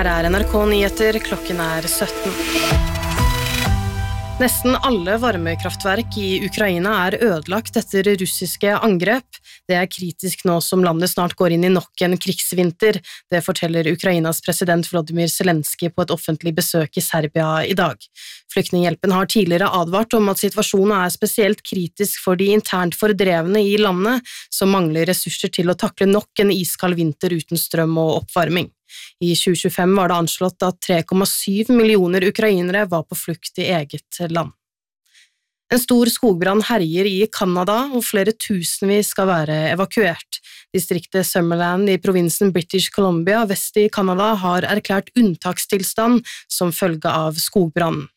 Her NRK Nyheter, klokken 17. Nesten alle varmekraftverk i Ukraina ødelagt etter russiske angrep. Det kritisk nå som landet snart går inn i nok en krigsvinter. Det forteller Ukrainas president Volodymyr Zelenskyj på et offentlig besøk i Serbia i dag. Flyktninghjelpen har tidligere advart om at situasjonen spesielt kritisk for de internt fordrevne i landet, som mangler ressurser til å takle nok en iskald vinter uten strøm og oppvarming. I 2025 var det anslått at 3,7 millioner ukrainere var på flukt i eget land. En stor skogbrann herjer i Kanada, og flere tusenvis skal være evakuert. Distriktet Summerland i provinsen British Columbia vest i Kanada har erklært unntakstilstand som følge av skogbrannen.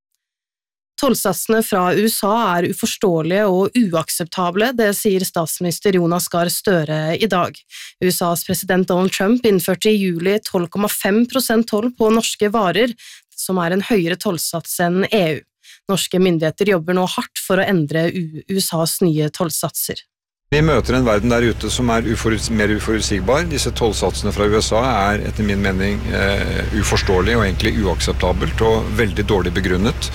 Tollsatsene fra USA uforståelige og uakseptable, det sier statsminister Jonas Gahr Støre i dag. USAs president Donald Trump innførte i juli 12,5% toll på norske varer, som en høyere tollsats enn EU. Norske myndigheter jobber nå hardt for å endre USAs nye tollsatser. Vi møter en verden der ute som mer uforutsigbar. Disse tollsatsene fra USA etter min mening uforståelig og egentlig uakseptabelt og veldig dårlig begrunnet.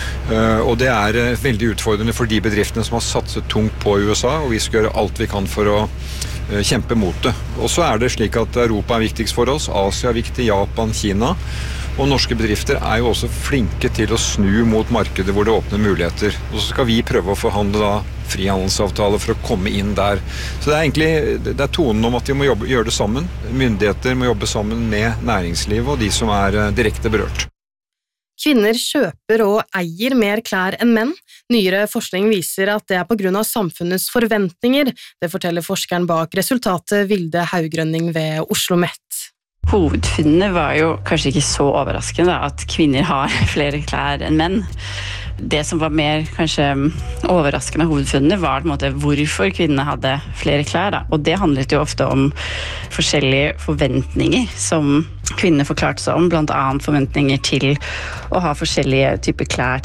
Og det veldig utfordrende for de bedriftene som har satset tungt på USA, og vi skal gjøre alt vi kan for å kjempe mot det. Og så det slik at Europa viktigst for oss, Asia viktig, Japan, Kina, og norske bedrifter jo også flinke til å snu mot markedet hvor det åpner muligheter. Og så skal vi prøve å forhandle frihandelsavtaler for å komme inn der. Så det egentlig tonen om at vi må gjøre det sammen. Myndigheter må jobbe sammen med næringslivet og de som direkte berørt. Kvinner kjøper og eier mer klær enn menn. Nyere forskning viser at det på grunn av samfunnets forventninger. Det forteller forskeren bak resultatet Vilde Haugrønning ved Oslo Met. Hovedfunnene var jo kanskje ikke så overraskende at kvinner har flere klær enn menn. Det som var mer kanskje overraskende hovedfunnene var på en måte hvorfor kvinnene hadde flere klær. Da. Og det handlet jo ofte om forskjellige forventninger som kvinnene forklarte seg om, blant annet forventninger til å ha forskjellige typer klær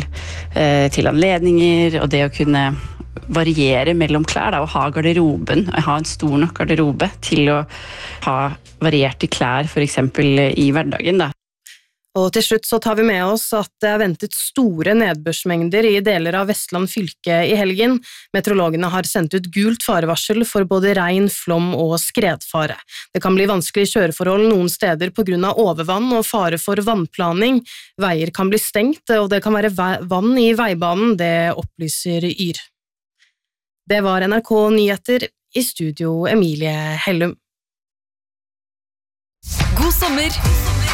til anledninger, og det å kunne variere mellom klær, og ha garderoben, ha en stor nok garderobe til å ha varierte klær, for eksempel i hverdagen. Da. Og til slutt så tar vi med oss at det ventet store nedbørsmengder i deler av Vestland fylke i helgen. Meteorologene har sendt ut gult farevarsel for både regn, flom og skredfare. Det kan bli vanskelige kjøreforhold noen steder på grunn av overvann og fare for vannplaning. Veier kan bli stengt, og det kan være vann i veibanen, det opplyser Yr. Det var NRK Nyheter, i studio Emilie Hellum. God sommer!